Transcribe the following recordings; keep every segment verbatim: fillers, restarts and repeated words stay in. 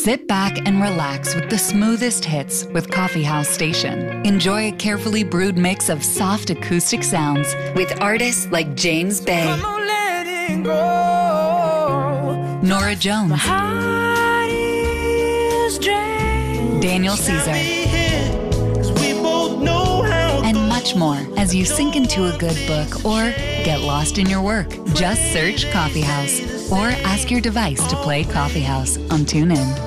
Sit back and relax with the smoothest hits with Coffee House Station. Enjoy a carefully brewed mix of soft acoustic sounds with artists like James Bay, Nora Jones, Daniel Caesar, and much more as you sink into a good book or get lost in your work. Just search Coffee House or ask your device to play Coffee House on TuneIn.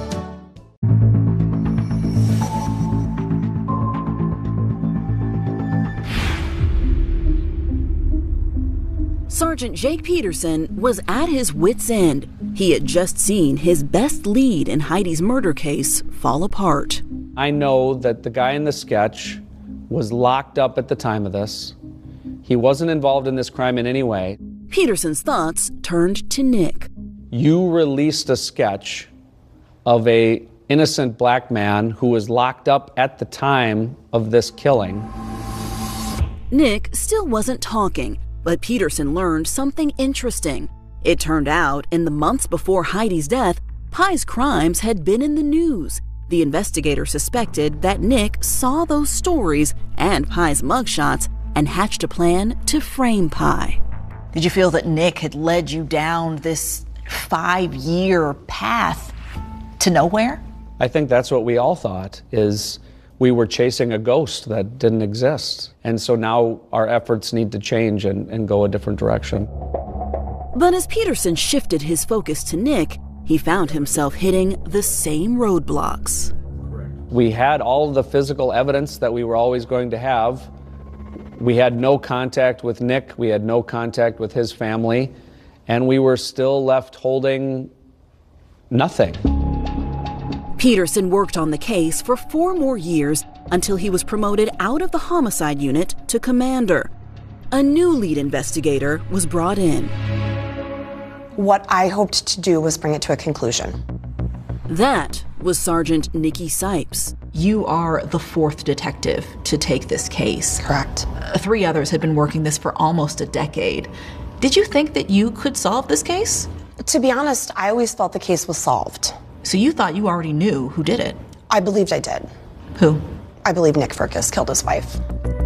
Sergeant Jake Peterson was at his wit's end. He had just seen his best lead in Heidi's murder case fall apart. I know that the guy in the sketch was locked up at the time of this. He wasn't involved in this crime in any way. Peterson's thoughts turned to Nick. You released a sketch of a innocent black man who was locked up at the time of this killing. Nick still wasn't talking, but Peterson learned something interesting. It turned out, in the months before Heidi's death, Pye's crimes had been in the news. The investigator suspected that Nick saw those stories and Pye's mugshots and hatched a plan to frame Pye. Did you feel that Nick had led you down this five-year path to nowhere? I think that's what we all thought, is we were chasing a ghost that didn't exist. And so now our efforts need to change and, and go a different direction. But as Peterson shifted his focus to Nick, he found himself hitting the same roadblocks. We had all of the physical evidence that we were always going to have. We had no contact with Nick. We had no contact with his family. And we were still left holding nothing. Peterson worked on the case for four more years until he was promoted out of the homicide unit to commander. A new lead investigator was brought in. What I hoped to do was bring it to a conclusion. That was Sergeant Nikki Sipes. You are the fourth detective to take this case. Correct. Uh, three others had been working this for almost a decade. Did you think that you could solve this case? To be honest, I always felt the case was solved. So you thought you already knew who did it? I believed I did. Who? I believe Nick Firkus killed his wife.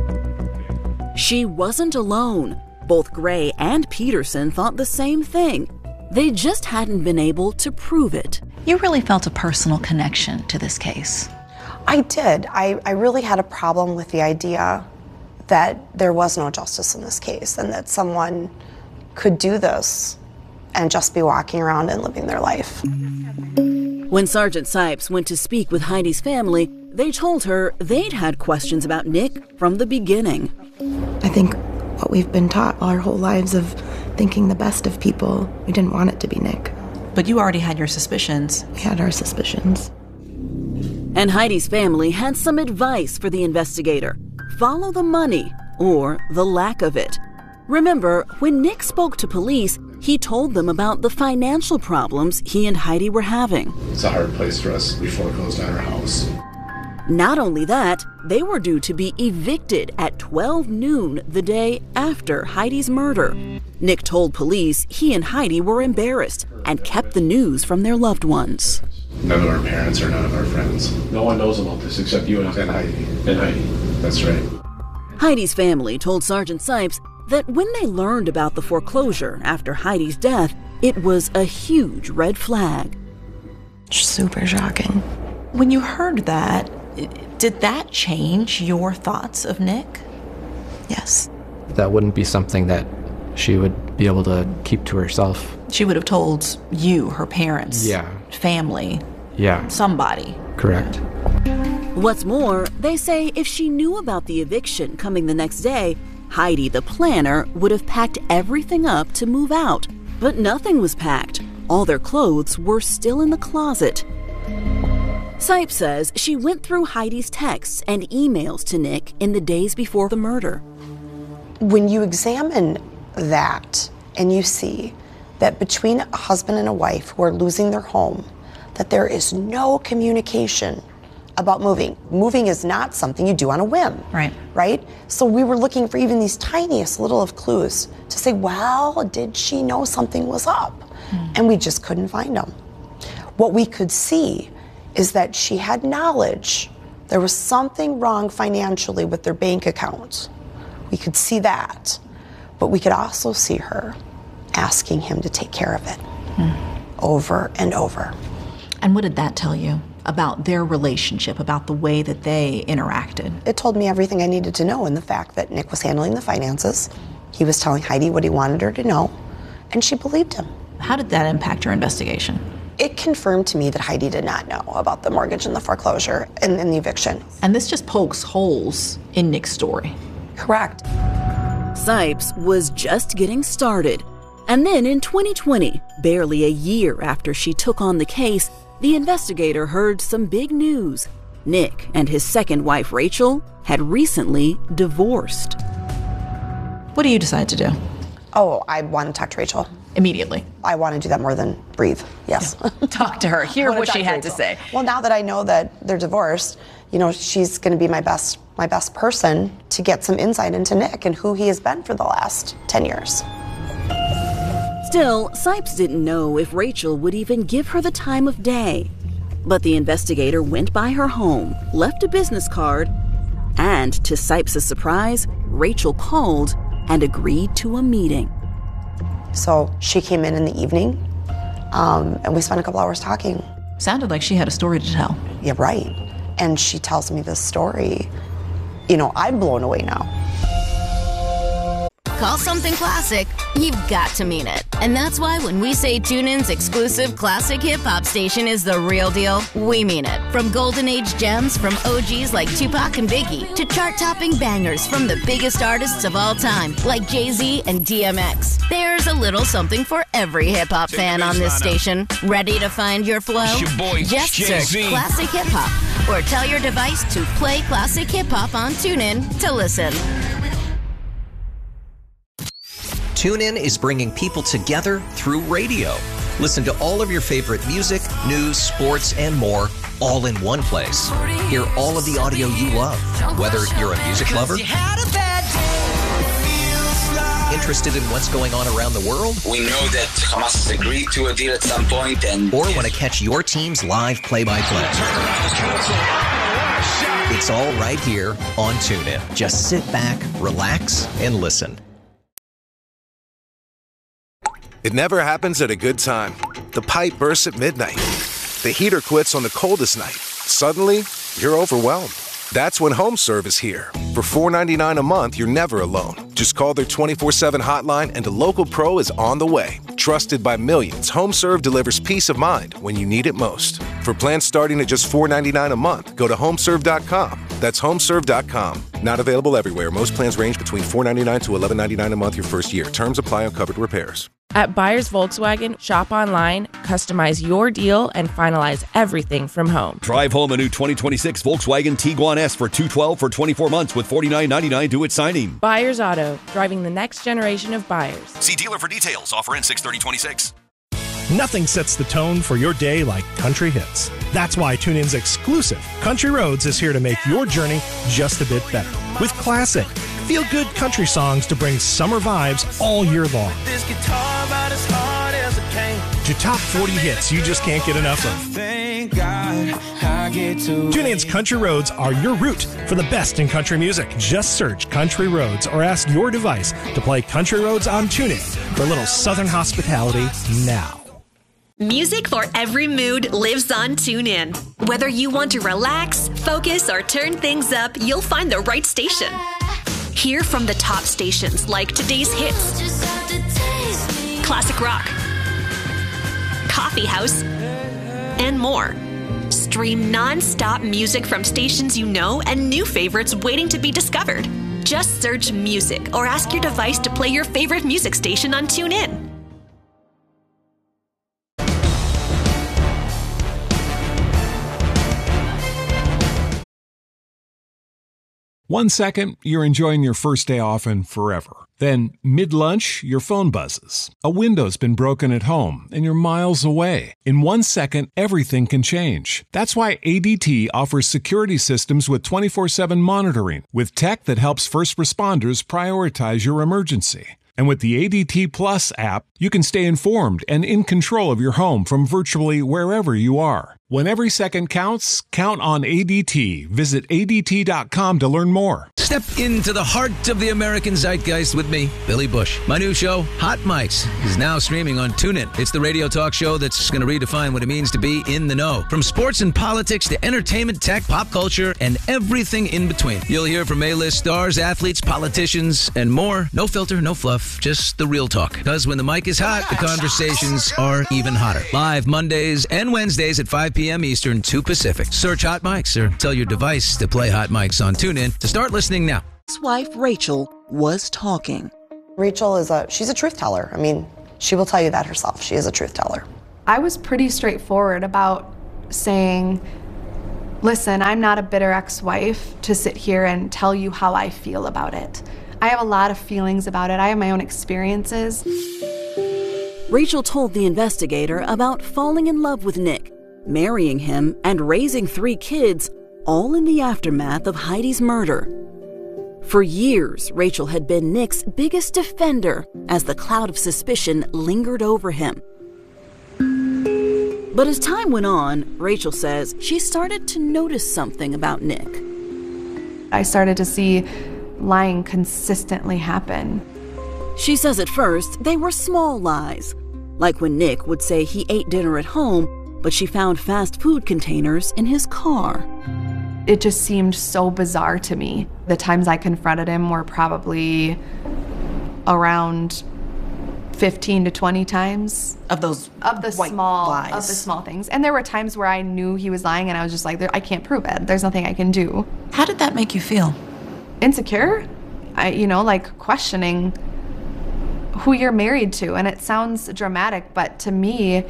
She wasn't alone. Both Gray and Peterson thought the same thing. They just hadn't been able to prove it. You really felt a personal connection to this case. I did. I, I really had a problem with the idea that there was no justice in this case and that someone could do this and just be walking around and living their life. When Sergeant Sipes went to speak with Heidi's family, they told her they'd had questions about Nick from the beginning. I think what we've been taught our whole lives of thinking the best of people, we didn't want it to be Nick. But you already had your suspicions. We had our suspicions. And Heidi's family had some advice for the investigator. Follow the money, or the lack of it. Remember, when Nick spoke to police, he told them about the financial problems he and Heidi were having. It's a hard place for us. We foreclosed on our house. Not only that, they were due to be evicted at twelve noon the day after Heidi's murder. Nick told police he and Heidi were embarrassed and kept the news from their loved ones. None of our parents or none of our friends. No one knows about this except you and Heidi. And Heidi. That's right. Heidi's family told Sergeant Sipes that when they learned about the foreclosure after Heidi's death, it was a huge red flag. Super shocking. When you heard that, did that change your thoughts of Nick? Yes. That wouldn't be something that she would be able to keep to herself. She would have told you, her parents, yeah, family, yeah, somebody. Correct. What's more, they say if she knew about the eviction coming the next day, Heidi, the planner, would have packed everything up to move out. But nothing was packed. All their clothes were still in the closet. Sipes says she went through Heidi's texts and emails to Nick in the days before the murder. When you examine that and you see that between a husband and a wife who are losing their home, that there is no communication about moving. Moving is not something you do on a whim. Right. Right? So we were looking for even these tiniest little of clues to say, well, did she know something was up? Mm. And we just couldn't find them. What we could see is that she had knowledge there was something wrong financially with their bank account. We could see that, but we could also see her asking him to take care of it hmm. over and over. And what did that tell you about their relationship, about the way that they interacted? It told me everything I needed to know, and the fact that Nick was handling the finances. He was telling Heidi what he wanted her to know, and she believed him. How did that impact your investigation? It confirmed to me that Heidi did not know about the mortgage and the foreclosure and, and the eviction. And this just pokes holes in Nick's story. Correct. Sipes was just getting started. And then in twenty twenty, barely a year after she took on the case, the investigator heard some big news. Nick and his second wife, Rachel, had recently divorced. What do you decide to do? Oh, I want to talk to Rachel. Immediately. I want to do that more than breathe. Yes. Talk to her. Hear what she had to say. Well, now that I know that they're divorced, you know, she's going to be my best my best person to get some insight into Nick and who he has been for the last ten years. Still, Sipes didn't know if Rachel would even give her the time of day. But the investigator went by her home, left a business card, and to Sipes' surprise, Rachel called and agreed to a meeting. So she came in in the evening, um, and we spent a couple hours talking. Sounded like she had a story to tell. Yeah, right. And she tells me this story. You know, I'm blown away now. Call something classic, you've got to mean it. And that's why when we say TuneIn's exclusive classic hip-hop station is the real deal, we mean it. From golden age gems from O Gs like Tupac and Biggie to chart-topping bangers from the biggest artists of all time like Jay-Z and D M X. There's a little something for every hip-hop fan on this station. Ready to find your flow? Your boy, Just Jay-Z. search Classic Hip Hop or tell your device to play Classic Hip Hop on TuneIn to listen. TuneIn is bringing people together through radio. Listen to all of your favorite music, news, sports, and more, all in one place. Hear all of the audio you love, whether you're a music lover, interested in what's going on around the world, we know that Hamas has agreed to a deal at some point, and or want to catch your team's live play-by-play. It's all right here on TuneIn. Just sit back, relax, and listen. It never happens at a good time. The pipe bursts at midnight. The heater quits on the coldest night. Suddenly, you're overwhelmed. That's when HomeServe is here. For four ninety-nine a month, you're never alone. Just call their twenty-four seven hotline and a local pro is on the way. Trusted by millions, HomeServe delivers peace of mind when you need it most. For plans starting at just four ninety-nine a month, go to homeserve dot com. That's homeserve dot com. Not available everywhere. Most plans range between four ninety-nine to eleven ninety-nine a month your first year. Terms apply on covered repairs. At Buyers Volkswagen, shop online, customize your deal, and finalize everything from home. Drive home a new twenty twenty-six Volkswagen Tiguan S for two hundred twelve dollars for twenty-four months with forty-nine ninety-nine due at signing. Buyers Auto, driving the next generation of buyers. See dealer for details. Offer ends six thirty twenty-six. Nothing sets the tone for your day like country hits. That's why TuneIn's exclusive Country Roads is here to make your journey just a bit better. With classic, feel-good country songs to bring summer vibes all year long. This guitar about as hard as it came. To top forty hits you just can't get enough of. Thank God I get to TuneIn's Country Roads are your route for the best in country music. Just search Country Roads or ask your device to play Country Roads on TuneIn for a little southern hospitality now. Music for every mood lives on TuneIn. Whether you want to relax, focus, or turn things up, you'll find the right station. Hear from the top stations like Today's Hits, Classic Rock, Coffee House, and more. Stream non-stop music from stations you know and new favorites waiting to be discovered. Just search music or ask your device to play your favorite music station on TuneIn. One second, you're enjoying your first day off and forever. Then, mid-lunch, your phone buzzes. A window's been broken at home, and you're miles away. In one second, everything can change. That's why A D T offers security systems with twenty-four seven monitoring, with tech that helps first responders prioritize your emergency. And with the A D T Plus app, you can stay informed and in control of your home from virtually wherever you are. When every second counts, count on A D T. Visit A D T dot com to learn more. Step into the heart of the American zeitgeist with me, Billy Bush. My new show, Hot Mics, is now streaming on TuneIn. It's the radio talk show that's going to redefine what it means to be in the know. From sports and politics to entertainment, tech, pop culture, and everything in between. You'll hear from A-list stars, athletes, politicians, and more. No filter, no fluff, just the real talk. Because when the mic is hot, the conversations are even hotter. Live Mondays and Wednesdays at five p.m. Eastern, two Pacific. Search Hot Mics or tell your device to play Hot Mics on TuneIn to start listening now. His wife, Rachel, was talking. Rachel is a, she's a truth teller. I mean, she will tell you that herself. She is a truth teller. I was pretty straightforward about saying, listen, I'm not a bitter ex-wife to sit here and tell you how I feel about it. I have a lot of feelings about it. I have my own experiences. Rachel told the investigator about falling in love with Nick, marrying him, and raising three kids, all in the aftermath of Heidi's murder. For years, Rachel had been Nick's biggest defender as the cloud of suspicion lingered over him. But as time went on, Rachel says she started to notice something about Nick. I started to see lying consistently happen. She says at first they were small lies, like when Nick would say he ate dinner at home, but she found fast food containers in his car. It just seemed so bizarre to me. The times I confronted him were probably around fifteen to twenty times. Of those of the white small lies. of the small things. And there were times where I knew he was lying and I was just like, I can't prove it. There's nothing I can do. How did that make you feel? Insecure. I, you know, like questioning who you're married to. And it sounds dramatic, but to me,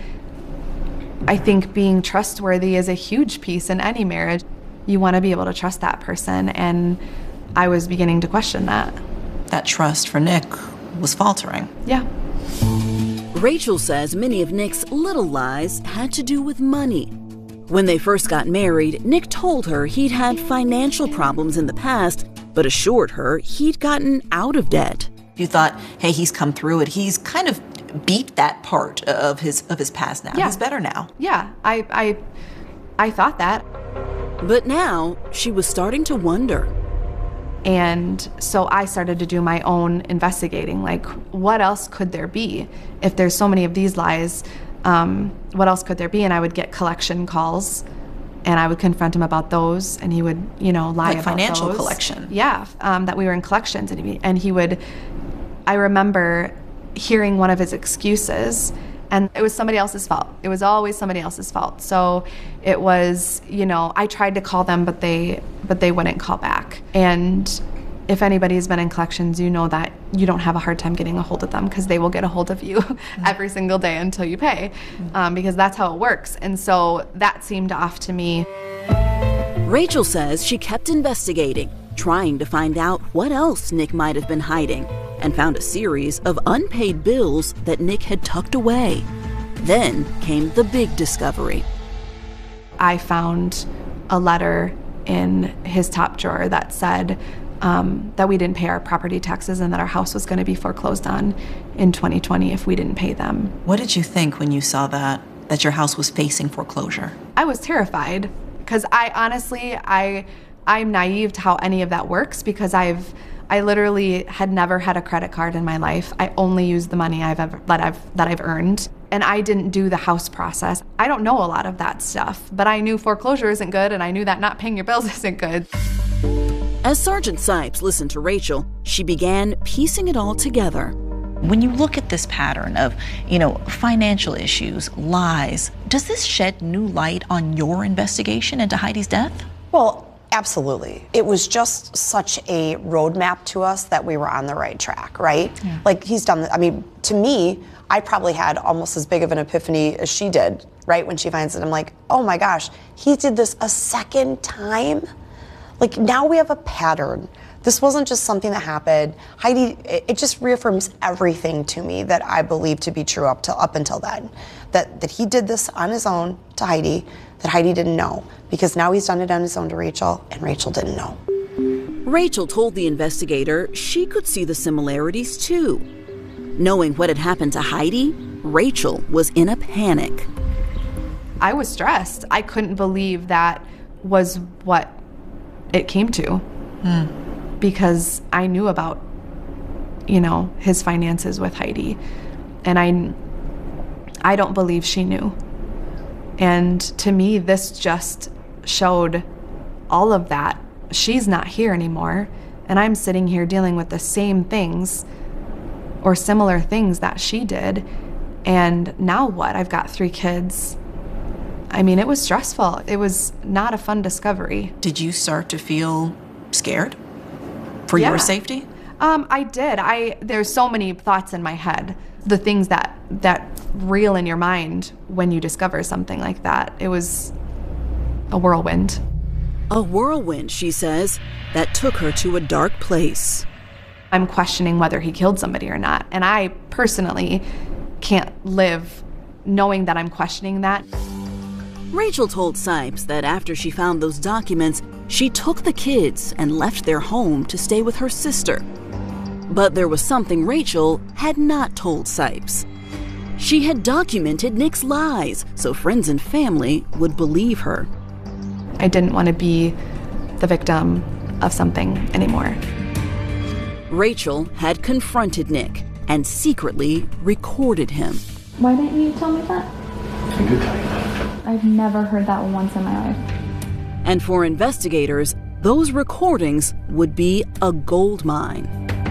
I think being trustworthy is a huge piece in any marriage. You want to be able to trust that person, and I was beginning to question that. That trust for Nick was faltering. Yeah. Rachel says many of Nick's little lies had to do with money. When they first got married, Nick told her he'd had financial problems in the past, but assured her he'd gotten out of debt. You thought, hey, he's come through it. He's kind of beat that part of his of his past now. Yeah. He's better now. Yeah, I, I, I thought that. But now she was starting to wonder. And so I started to do my own investigating. Like, what else could there be? If there's so many of these lies, um, what else could there be? And I would get collection calls, and I would confront him about those, and he would, you know, lie like about financial those. collection. Yeah, um, that we were in collections, and he, and he would. I remember hearing one of his excuses, and it was somebody else's fault. It was always somebody else's fault. So it was, you know, I tried to call them, but they but they wouldn't call back. And if anybody's been in collections, you know that you don't have a hard time getting a hold of them, because they will get a hold of you mm-hmm. every single day until you pay, mm-hmm. um, because that's how it works. And so that seemed off to me. Rachel says she kept investigating, trying to find out what else Nick might have been hiding, and found a series of unpaid bills that Nick had tucked away. Then came the big discovery. I found a letter in his top drawer that said um, that we didn't pay our property taxes and that our house was going to be foreclosed on in twenty twenty if we didn't pay them. What did you think when you saw that, that your house was facing foreclosure? I was terrified, because I honestly, I, I'm naive to how any of that works, because I've I literally had never had a credit card in my life. I only used the money I've ever that I've that I've earned, and I didn't do the house process. I don't know a lot of that stuff, but I knew foreclosure isn't good, and I knew that not paying your bills isn't good. As Sergeant Sipes listened to Rachel, she began piecing it all together. When you look at this pattern of, you know, financial issues, lies, does this shed new light on your investigation into Heidi's death? Well, absolutely. It was just such a roadmap to us that we were on the right track, right? Yeah. Like, he's done, the, I mean, to me, I probably had almost as big of an epiphany as she did, right? When she finds it, I'm like, oh my gosh, he did this a second time? Like, now we have a pattern. This wasn't just something that happened. Heidi, it, it just reaffirms everything to me that I believed to be true up till up until then. That that he did this on his own to Heidi, that Heidi didn't know, because now he's done it on his own to Rachel, and Rachel didn't know. Rachel told the investigator she could see the similarities too. Knowing what had happened to Heidi, Rachel was in a panic. I was stressed. I couldn't believe that was what it came to. Mm. Because I knew about, you know, his finances with Heidi. And I, I don't believe she knew. And to me, this just showed all of that. She's not here anymore. And I'm sitting here dealing with the same things or similar things that she did. And now what? I've got three kids. I mean, it was stressful. It was not a fun discovery. Did you start to feel scared for Yeah. your safety? Um, I did. I there's so many thoughts in my head. The things that that reel in your mind when you discover something like that. It was a whirlwind. A whirlwind, she says, that took her to a dark place. I'm questioning whether he killed somebody or not. And I personally can't live knowing that I'm questioning that. Rachel told Sipes that after she found those documents, she took the kids and left their home to stay with her sister. But there was something Rachel had not told Sipes. She had documented Nick's lies so friends and family would believe her. I didn't want to be the victim of something anymore. Rachel had confronted Nick and secretly recorded him. Why didn't you tell me that? I did tell you that. I've never heard that once in my life. And for investigators, those recordings would be a gold mine.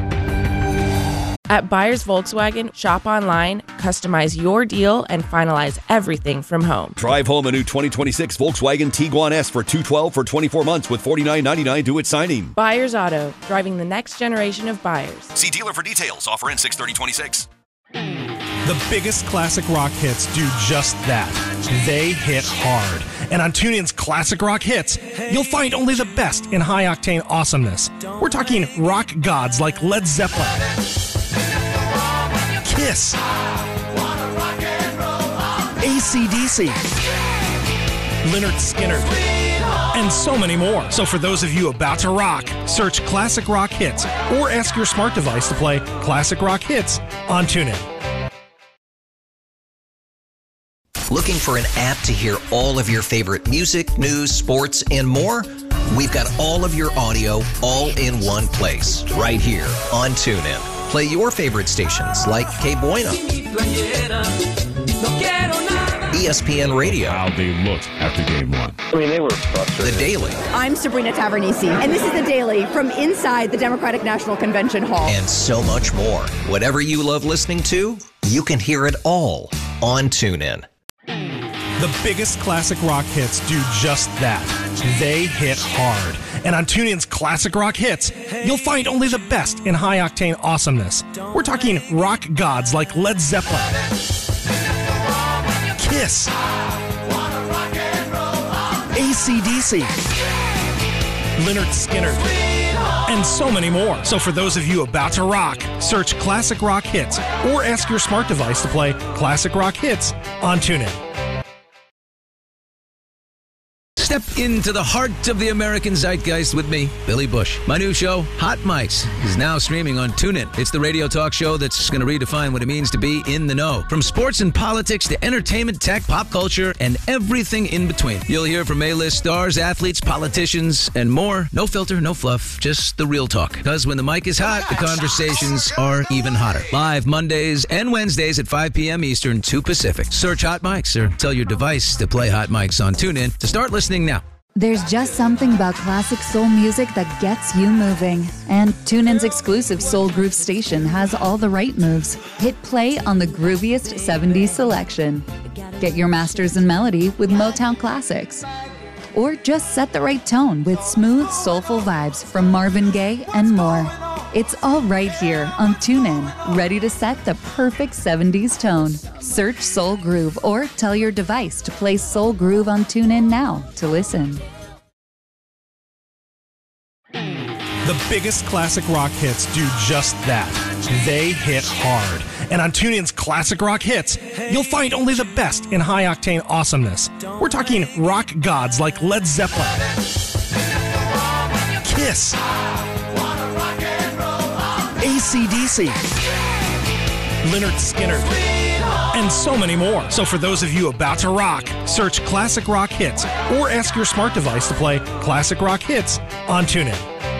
At Buyers Volkswagen, shop online, customize your deal, and finalize everything from home. Drive home a new twenty twenty-six Volkswagen Tiguan S for two hundred twelve dollars for twenty-four months with forty-nine ninety-nine due at signing. Buyers Auto, driving the next generation of buyers. See dealer for details. Offer ends six thirty twenty-six. The biggest classic rock hits do just that. They hit hard. And on TuneIn's Classic Rock Hits, you'll find only the best in high-octane awesomeness. We're talking rock gods like Led Zeppelin, Kiss, A C D C, Lynyrd Skynyrd, and so many more. So for those of you about to rock, search Classic Rock Hits or ask your smart device to play Classic Rock Hits on TuneIn. Looking for an app to hear all of your favorite music, news, sports, and more? We've got all of your audio all in one place, right here on TuneIn. Play your favorite stations like K Bueno, E S P N Radio. How they looked after game one. I mean, they were frustrated. The Daily. I'm Sabrina Tavernisi, and this is The Daily from inside the Democratic National Convention Hall. And so much more. Whatever you love listening to, you can hear it all on TuneIn. The biggest classic rock hits do just that. They hit hard. And on TuneIn's Classic Rock Hits, you'll find only the best in high-octane awesomeness. We're talking rock gods like Led Zeppelin, Kiss, A C D C, Lynyrd Skynyrd, and so many more. So for those of you about to rock, search Classic Rock Hits or ask your smart device to play Classic Rock Hits on TuneIn. Step into the heart of the American zeitgeist with me, Billy Bush. My new show, Hot Mics, is now streaming on TuneIn. It's the radio talk show that's going to redefine what it means to be in the know. From sports and politics to entertainment, tech, pop culture, and everything in between. You'll hear from A-list stars, athletes, politicians, and more. No filter, no fluff, just the real talk. Because when the mic is hot, the conversations are even hotter. Live Mondays and Wednesdays at five p.m. Eastern, two Pacific. Search Hot Mics or tell your device to play Hot Mics on TuneIn to start listening now. There's just something about classic soul music that gets you moving. And TuneIn's exclusive Soul Groove station has all the right moves. Hit play on the grooviest seventies selection. Get your masters in melody with Motown classics. Or just set the right tone with smooth, soulful vibes from Marvin Gaye and more. It's all right here on TuneIn, ready to set the perfect seventies tone. Search Soul Groove or tell your device to play Soul Groove on TuneIn now to listen. The biggest classic rock hits do just that. They hit hard. And on TuneIn's Classic Rock Hits, you'll find only the best in high-octane awesomeness. We're talking rock gods like Led Zeppelin, Kiss, A C D C, Lynyrd Skynyrd, and so many more. So for those of you about to rock, search Classic Rock Hits or ask your smart device to play Classic Rock Hits on TuneIn.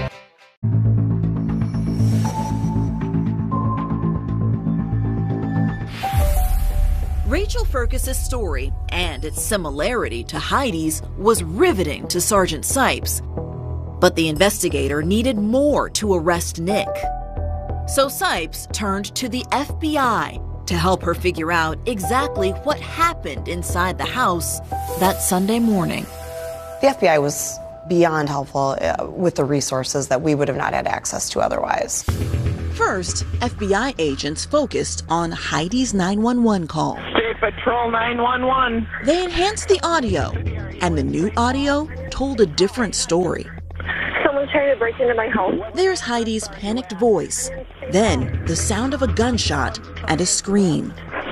Rachel Firkus' story and its similarity to Heidi's was riveting to Sergeant Sipes. But the investigator needed more to arrest Nick. So Sipes turned to the F B I to help her figure out exactly what happened inside the house that Sunday morning. The F B I was beyond helpful uh, with the resources that we would have not had access to otherwise. First, F B I agents focused on Heidi's nine one one call. State Patrol nine one one. They enhanced the audio, and the new audio told a different story. Someone's trying to break into my home. There's Heidi's panicked voice, then the sound of a gunshot and a scream.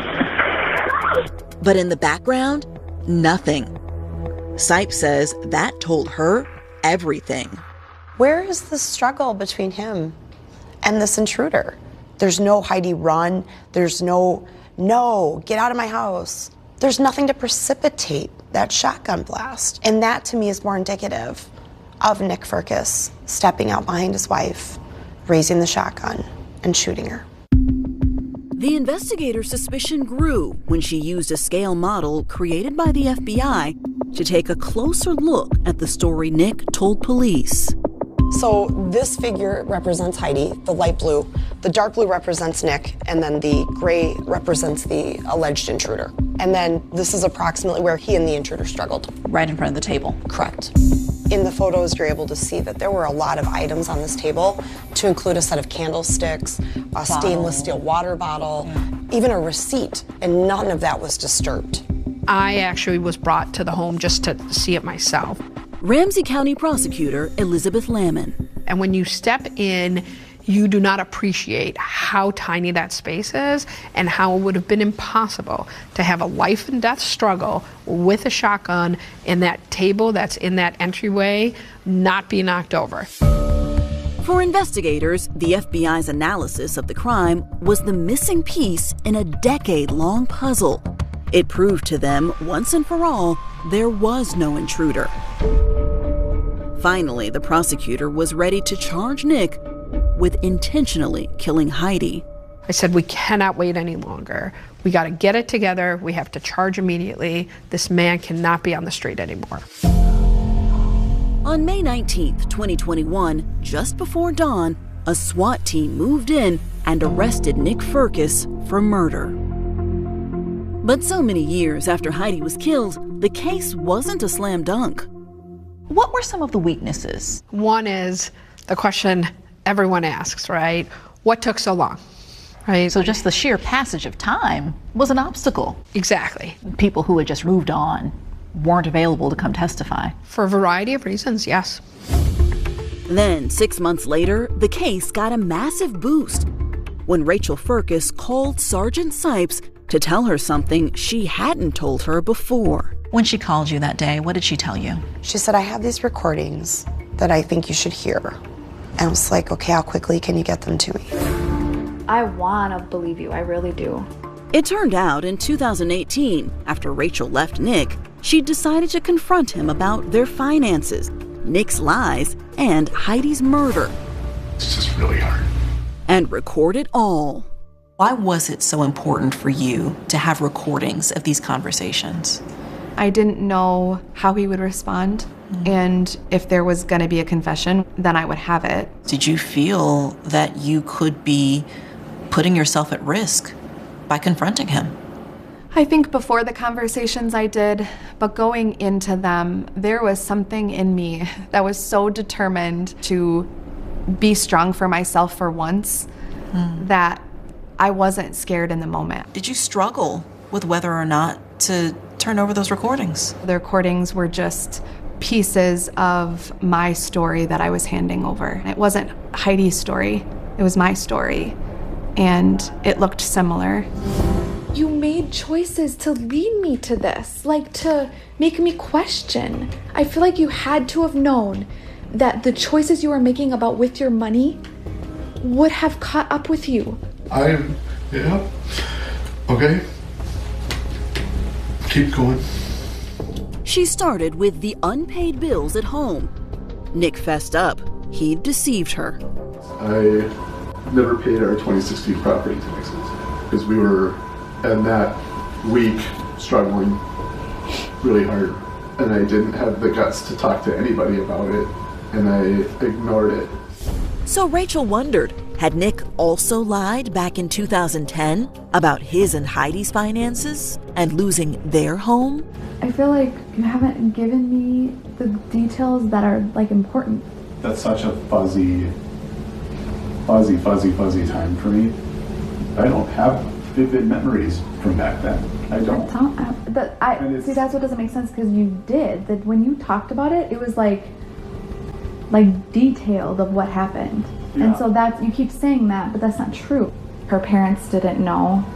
But in the background, nothing. Sipes says that told her everything. Where is the struggle between him and this intruder? There's no Heidi run. There's no, no, get out of my house. There's nothing to precipitate that shotgun blast. And that to me is more indicative of Nick Firkus stepping out behind his wife, raising the shotgun, and shooting her. The investigator's suspicion grew when she used a scale model created by the F B I to take a closer look at the story Nick told police. So this figure represents Heidi, the light blue. The dark blue represents Nick, and then the gray represents the alleged intruder. And then this is approximately where he and the intruder struggled. Right in front of the table. Correct. In the photos, you're able to see that there were a lot of items on this table, to include a set of candlesticks, a bottle. Stainless steel water bottle, yeah. even a receipt, and none of that was disturbed. I actually was brought to the home just to see it myself. Ramsey County Prosecutor Elizabeth Lamon. And when you step in, you do not appreciate how tiny that space is and how it would have been impossible to have a life and death struggle with a shotgun in that table that's in that entryway not be knocked over. For investigators, the F B I's analysis of the crime was the missing piece in a decade-long puzzle. It proved to them, once and for all, there was no intruder. Finally, the prosecutor was ready to charge Nick with intentionally killing Heidi. I said, we cannot wait any longer. We got to get it together. We have to charge immediately. This man cannot be on the street anymore. On May nineteenth, twenty twenty-one, just before dawn, a SWAT team moved in and arrested Nick Firkus for murder. But so many years after Heidi was killed, the case wasn't a slam dunk. What were some of the weaknesses? One is the question everyone asks, right? What took so long, right? So just the sheer passage of time was an obstacle. Exactly. People who had just moved on weren't available to come testify. For a variety of reasons, yes. Then, six months later, the case got a massive boost when Rachel Firkus called Sergeant Sipes to tell her something she hadn't told her before. When she called you that day, what did she tell you? She said, I have these recordings that I think you should hear. And I was like, okay, how quickly can you get them to me? I want to believe you, I really do. It turned out in two thousand eighteen, after Rachel left Nick, she decided to confront him about their finances, Nick's lies, and Heidi's murder. It's just really hard. And record it all. Why was it so important for you to have recordings of these conversations? I didn't know how he would respond, mm-hmm. and if there was going to be a confession, then I would have it. Did you feel that you could be putting yourself at risk by confronting him? I think before the conversations I did, but going into them, there was something in me that was so determined to be strong for myself for once mm. that I wasn't scared in the moment. Did you struggle with whether or not to turn over those recordings? The recordings were just pieces of my story that I was handing over. It wasn't Heidi's story, it was my story, and it looked similar. You made choices to lead me to this, like to make me question. I feel like you had to have known that the choices you were making about with your money would have caught up with you. I, yeah, okay. keep going. She started with the unpaid bills at home. Nick fessed up. He'd deceived her. I never paid our twenty sixteen property taxes because we were, in that week, struggling really hard. And I didn't have the guts to talk to anybody about it, and I ignored it. So Rachel wondered, had Nick also lied back in two thousand ten about his and Heidi's finances and losing their home? I feel like you haven't given me the details that are like important. That's such a fuzzy, fuzzy, fuzzy, fuzzy time for me. I don't have vivid memories from back then. I don't. I, that, I see. That's what doesn't make sense because you did. That when you talked about it, it was like, like detailed of what happened, yeah. And so that you keep saying that, but that's not true. Her parents didn't know